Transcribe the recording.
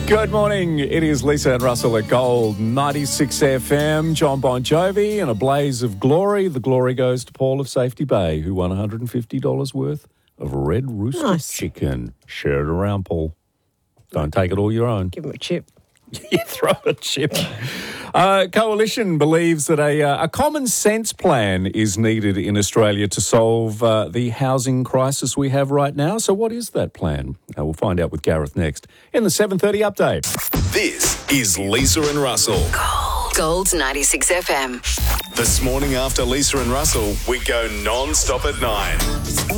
Good morning. It is Lisa and Russell at Gold 96 FM. John Bon Jovi and a blaze of glory. The glory goes to Paul of Safety Bay, who won $150 worth of Red Rooster chicken. Share it around, Paul. Don't take it all your own. Give him a chip. You throw a chip. Coalition believes that a common sense plan is needed in Australia to solve the housing crisis we have right now. So what is that plan? We'll find out with Gareth next in the 7:30 update. This is Lisa and Russell. Gold 96 FM. This morning after Lisa and Russell, we go non-stop at 9.